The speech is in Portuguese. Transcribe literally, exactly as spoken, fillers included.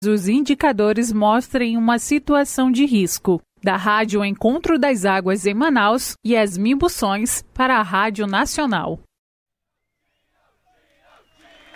os indicadores mostrem uma situação de risco. Da Rádio Encontro das Águas em Manaus, Yasmin Buções, para a Rádio Nacional.